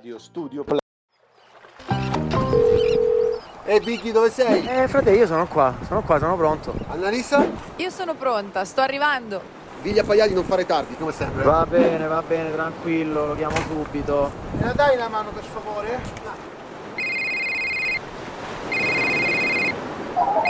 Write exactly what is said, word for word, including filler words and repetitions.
Radio Studio Play. Ehi Bighi, dove sei? Eh frate, io sono qua, sono qua, sono pronto. Annalisa? Io sono pronta, sto arrivando. Digli a Pagliari non fare tardi, come sempre. Va bene, va bene, tranquillo, lo chiamo subito. Me la dai la mano per favore?